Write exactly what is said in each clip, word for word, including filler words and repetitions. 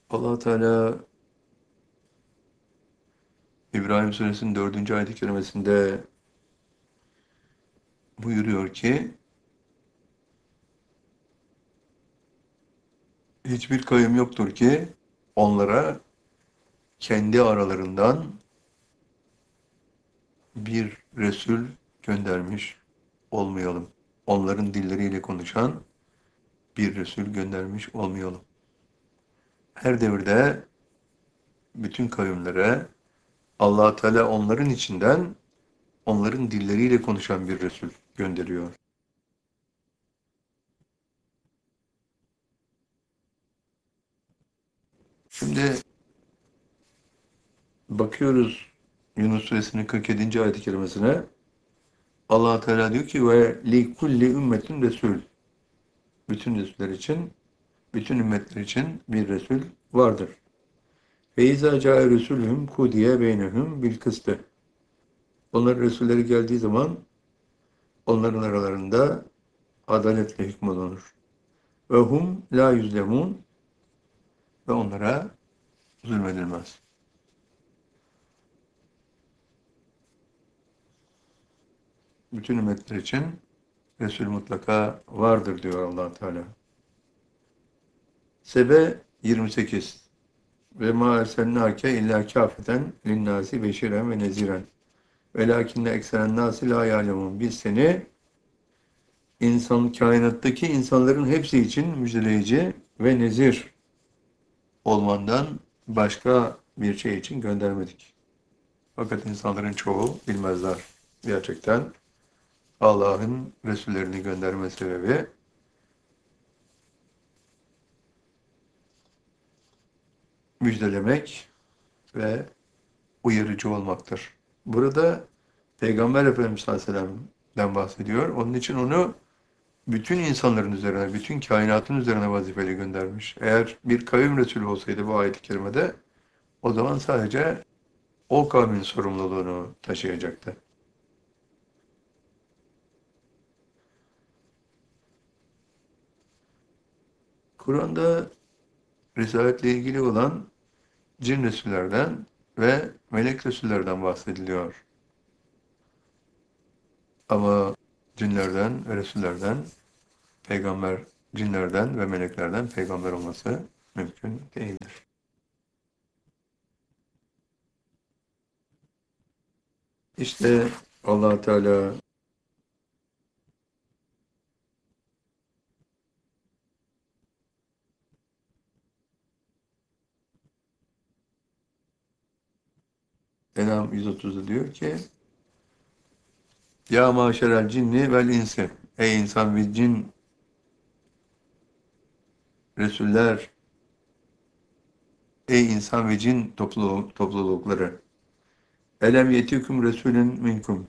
Allah Teala İbrahim Suresinin dördüncü ayet-i kerimesinde buyuruyor ki hiçbir kavim yoktur ki onlara kendi aralarından bir Resul göndermiş olmayalım. Onların dilleriyle konuşan bir Resul göndermiş olmayalım. Her devirde bütün kavimlere Allah Teala onların içinden onların dilleriyle konuşan bir Resul gönderiyor. Şimdi bakıyoruz Yunus Suresinin kırk yedinci ayet-i kerimesine. Allah Teala diyor ki ve li kulli ümmetin resul. Bütün resuller için, bütün ümmetler için bir resul vardır. Ve izâ câe resulühüm kudiye beynehum bil kıstı. Onların resulleri geldiği zaman onların aralarında adaletle hükmolunur. Ve hum la yüzlemun ve onlara zulmedilmez. Bütün ümmetler için resul mutlaka vardır diyor Allah Teala. Sebe yirmi sekiz. Ve ma ersennâke illâ kâfeten linnâsi beşiren ve neziren. Velâkinne ekseren nâsi lâ yâlemun. Biz seni insan, kainattaki insanların hepsi için müjdeleyici ve nezir olmandan başka bir şey için göndermedik. Fakat insanların çoğu bilmezler. Gerçekten Allah'ın Resullerini gönderme sebebi müjdelemek ve uyarıcı olmaktır. Burada Peygamber Efendimiz sallallahu aleyhi ve sellem'den bahsediyor. Onun için onu bütün insanların üzerine, bütün kainatın üzerine vazifeli göndermiş. Eğer bir kavim Resulü olsaydı bu ayet-i kerimede, o zaman sadece o kavmin sorumluluğunu taşıyacaktı. Kur'an'da Risaletle ilgili olan cin Resullerden ve melek Resullerden bahsediliyor. Ama cinlerden ve Resullerden, peygamber, cinlerden ve meleklerden peygamber olması mümkün değildir. İşte Allah Teala En'am yüz otuzda diyor ki ya maşerel cinni vel insi. Ey insan ve cin Resuller, ey insan ve cin topluluk, toplulukları. Elem yetikum resulün minkum.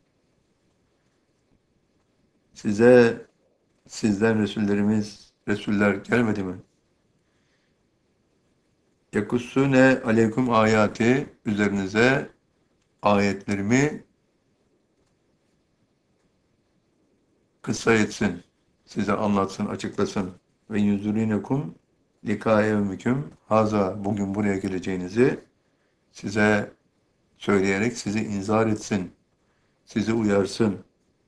Size sizden Resullerimiz, Resuller gelmedi mi? Yakussune aleykum ayati, üzerinize ayetlerimi kıssa etsin, size anlatsın, açıklasın. Ve yunzurinekum likâ evmiküm haza, bugün buraya geleceğinizi size söyleyerek sizi inzar etsin, sizi uyarsın.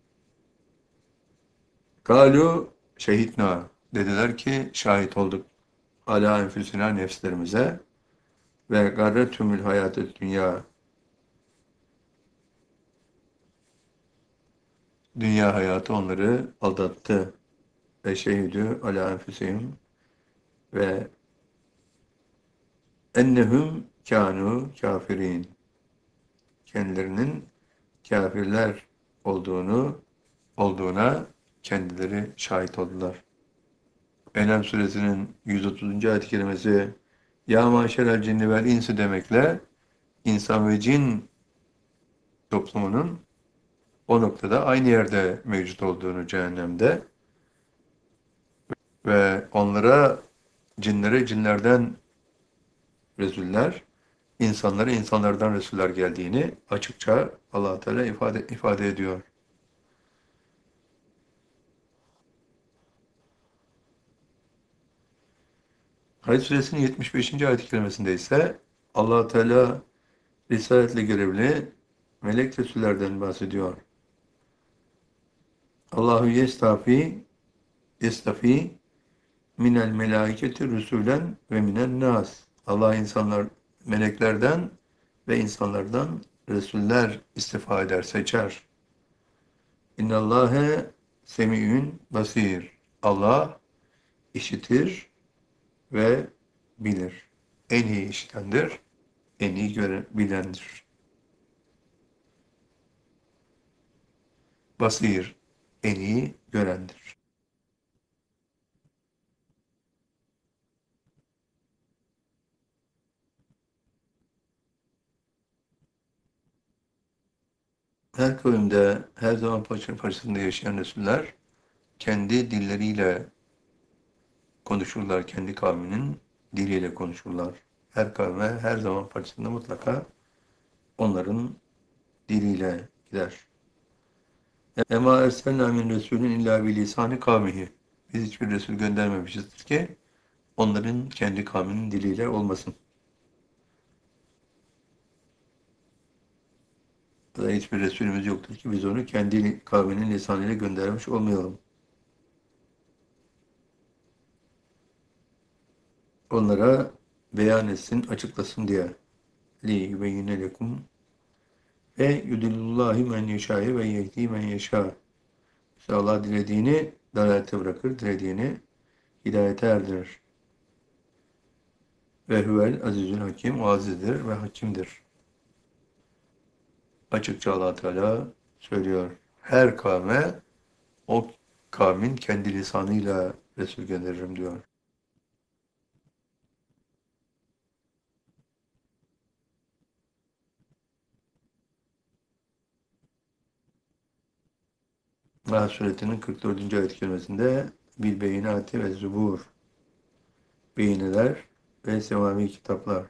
Galu şehitna, dediler ki şahit olduk. Ala enfüsina, nefslerimize ve garretümül hayatı dünya, dünya hayatı onları aldattı. Ve şehidü ala enfüsihim ve ennehum kânû kafirin, kendilerinin kafirler olduğunu olduğuna kendileri şahit oldular. En'am suresinin yüz otuzuncu ayet-i kerimesi ya maşerel cinni vel insi demekle insan ve cin toplumunun o noktada aynı yerde mevcut olduğunu cehennemde ve onlara cinlere cinlerden resuller, insanlara insanlardan resuller geldiğini açıkça Allah Teala ifade ifade ediyor. Hac suresinin yetmiş beşinci ayet-i kerimesinde ise Allah Teala risaletle görevli melek resullerden bahsediyor. Allahu yestafi yestafi minel melaiketi rüsulen ve minel nas. Allah insanlar meleklerden ve insanlardan resuller istifa eder, seçer. İnnallâhe semî'ün basîr. Allah işitir ve bilir. En iyi işitendir, en iyi göre, bilendir. Basir, en iyi görendir. Her kavimde, her zaman paça parçasında yaşayan Resuller kendi dilleriyle konuşurlar, kendi kavminin diliyle konuşurlar. Her kavme, her zaman parçasında mutlaka onların diliyle gider. Ema erselna min Resulün illa bi lisani kavmihi. Biz hiçbir Resul göndermemişizdir ki onların kendi kavminin diliyle olmasın. Ya da hiçbir Resulümüz yoktur ki biz onu kendi kavminin lisanıyla göndermiş olmayalım. Onlara beyan etsin, açıklasın diye. Li yubeyyine lekum ve yudillullahi men yeşâhe ve yehdi men yeşâ. İşte Allah dilediğini dalalete bırakır, dilediğini hidayete erdirir. Ve huvel azizül hakim, o azizdir ve hakimdir. Açıkça Allah Teala söylüyor. Her kavme o kavmin kendi lisanıyla Resul gönderirim diyor. Nahl suresinin kırk dördüncü ayet-i kerimesinde bil beyinati ve zubur, beyineler ve semavi kitaplar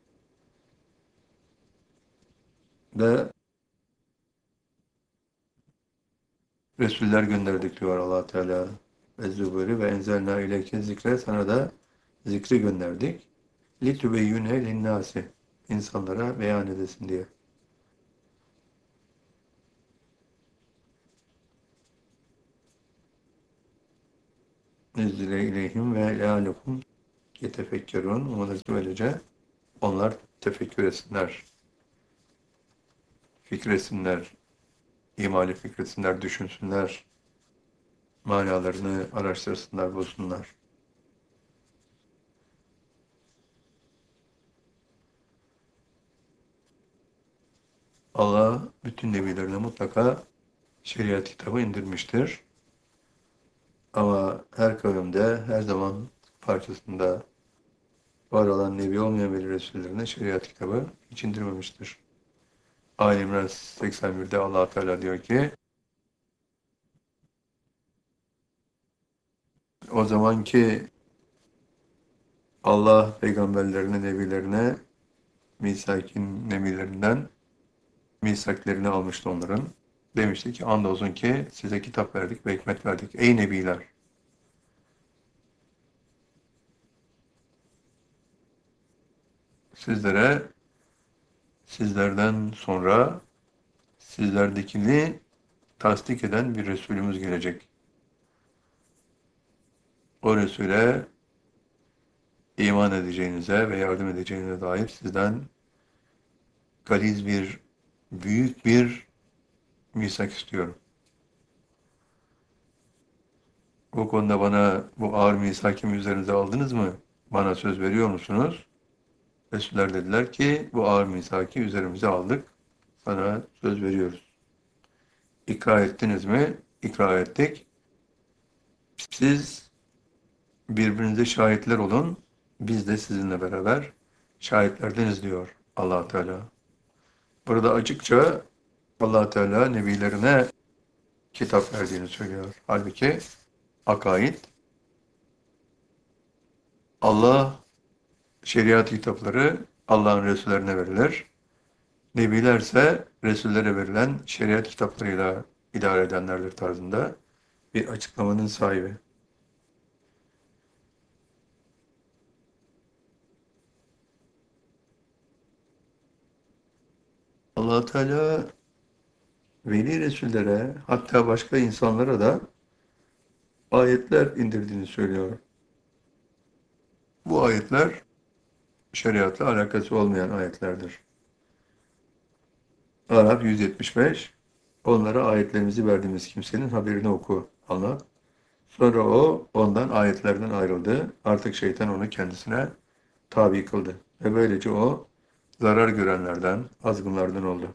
da Resuller gönderdik diyor Allah Teala. Ve zuburi ve enzelna ileyke zikre, sana da zikri gönderdik. Litübeyyüne linnâsi, insanlara beyan edesin diye. Nezzile ileyhim ve leâlekum yetefekkerûn. Umarız böylece onlar tefekkür etsinler, fikretsinler, imali fikretsinler, düşünsünler, manalarını araştırsınlar, bulsunlar. Allah bütün nebilerine mutlaka şeriat kitabı indirmiştir. Ama her kavimde, her zaman parçasında var olan nebi olmayan veli resullerine şeriat kitabı hiç indirmemiştir. Ali İmran seksen birde Allah Teala diyor ki, o zamanki Allah peygamberlerine, nebilerine misakin nebilerinden misaklerini almıştı onların. Demişti ki andolsun ki size kitap verdik ve hikmet verdik. Ey nebiler! Sizlere sizlerden sonra sizlerdekini tasdik eden bir Resulümüz gelecek. O Resul'e iman edeceğinize ve yardım edeceğinize dair sizden galiz bir, büyük bir misak istiyorum. Bu konuda bana bu ağır misakimi üzerinize aldınız mı? Bana söz veriyor musunuz? Resuller dediler ki bu ağır misaki üzerimize aldık. Sana söz veriyoruz. İkrar ettiniz mi? İkrar ettik. Siz birbirinize şahitler olun. Biz de sizinle beraber şahitlerdeniz diyor Allah Teala. Burada açıkça Allah Teala nebilerine kitap verdiğini söylüyor. Halbuki akaid Allah şeriat kitapları Allah'ın Resullerine verilir. Nebiler ise Resullere verilen şeriat kitaplarıyla idare edenlerdir tarzında. Bir açıklamanın sahibi. Allah Teala veli resullere, hatta başka insanlara da ayetler indirdiğini söylüyor. Bu ayetler şeriatla alakası olmayan ayetlerdir. Araf yüz yetmiş beş, onlara ayetlerimizi verdiğimiz kimsenin haberini oku, anlat. Sonra o ondan ayetlerden ayrıldı. Artık şeytan onu kendisine tabi kıldı. Ve böylece o zarar görenlerden, azgınlardan oldu.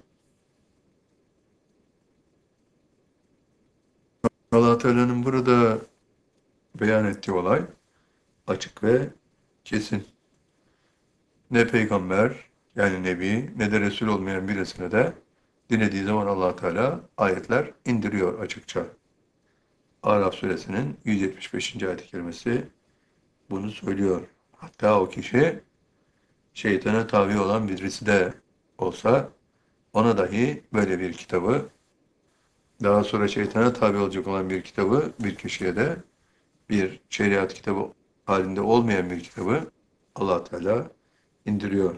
Allah Teala'nın burada beyan ettiği olay açık ve kesin. Ne peygamber, yani nebi, ne de resul olmayan birisine de dilediği zaman Allah Teala ayetler indiriyor açıkça. Araf suresinin yüz yetmiş beşinci ayet-i kerimesi bunu söylüyor. Hatta o kişi şeytana tabi olan birisi de olsa ona dahi böyle bir kitabı, daha sonra şeytana tabi olacak olan bir kitabı bir kişiye de bir şeriat kitabı halinde olmayan bir kitabı Allah Teala indiriyor.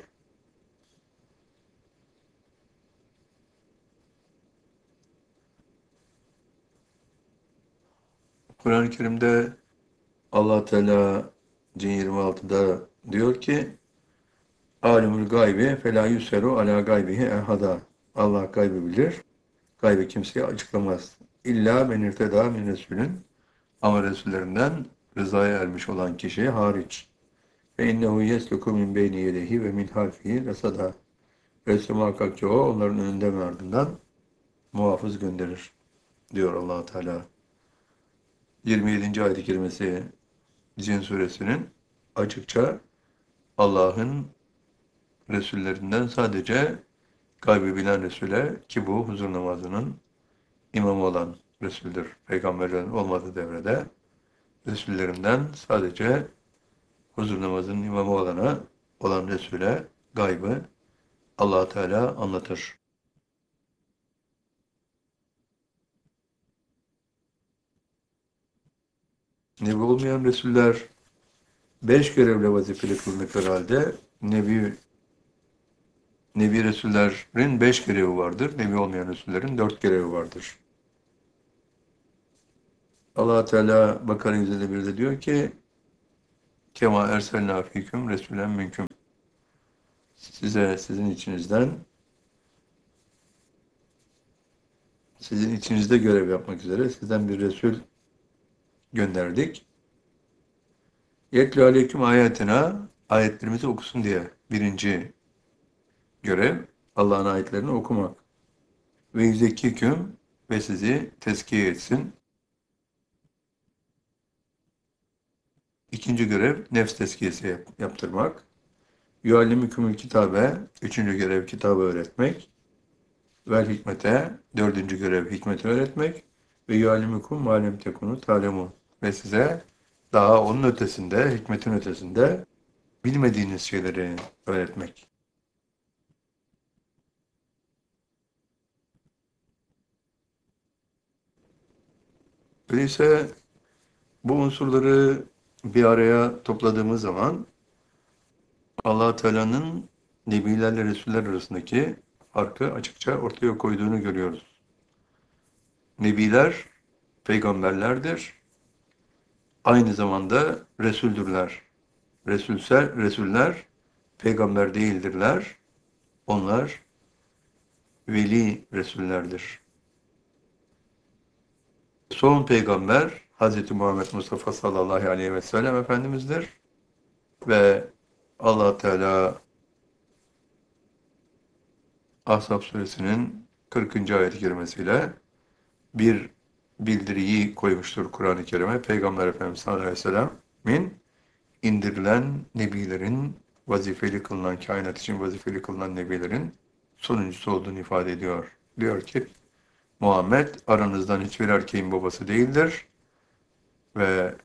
Kur'an-ı Kerim'de Allah Teala Cin yirmi altıda diyor ki Alimul gaybi felâ yusferu alâ gaybihi ehada. Allah gaybı bilir. Gaybı kimseye açıklamaz. İlla men irtedâ min resulün. Ama Resullerinden rızaya ermiş olan kişi hariç. Ve innehu yesluku min beyni yedehi ve min halfihi resada. Resul muhakkak ki o onların önünden ve ardından muhafız gönderir diyor Allah Teala. yirmi yedinci ayet-i kerimesi Cin suresinin açıkça Allah'ın Resullerinden sadece gaybı bilen Resul'e, ki bu huzur namazının imamı olan Resul'dür. Peygamberlerin olmadığı devrede Resullerinden sadece huzur namazının imamı olana, olan Resul'e gaybı Allah Teala anlatır. Nebi olmayan Resuller beş görevle vazifeli kılındıkları halde Nebi Nebi Resullerin beş görevi vardır. Nebi olmayan Resullerin dört görevi vardır. Allah Teala Bakara yüz elli birde diyor ki Kema erselnâ fîküm resûlen minküm. Size sizin içinizden sizin içinizde görev yapmak üzere sizden bir Resul gönderdik. Yetlû aleyküm âyâtinâ, ayetlerimizi okusun diye birinci görev Allah'ın ayetlerini okumak. Ve yüzekkîküm, ve sizi tezkiye etsin. İkinci görev nefs tezkiyesi yap, yaptırmak. Yuallimükümül kitabe, üçüncü görev kitabı öğretmek. Vel hikmete, dördüncü görev hikmeti öğretmek. Ve yuallimükum malem tekunu talemun. Ve size daha onun ötesinde, hikmetin ötesinde bilmediğiniz şeyleri öğretmek. Öyleyse bu unsurları bir araya topladığımız zaman Allah Teala'nın Nebilerle Resuller arasındaki farkı açıkça ortaya koyduğunu görüyoruz. Nebiler peygamberlerdir. Aynı zamanda Resuldürler. Resulser, Resuller peygamber değildirler. Onlar veli Resullerdir. Son peygamber Hz. Muhammed Mustafa sallallahu aleyhi ve sellem Efendimiz'dir. Ve Allah Teala Ahzab suresinin kırkıncı ayet-i kerimesiyle bir bildiriyi koymuştur Kur'an-ı Kerim'e. Peygamber Efendimiz sallallahu aleyhi ve sellem'in indirilen nebilerin, vazifeli kılınan, kainat için vazifeli kılınan nebilerin sonuncusu olduğunu ifade ediyor. Diyor ki, Muhammed aranızdan hiçbir erkeğin babası değildir ve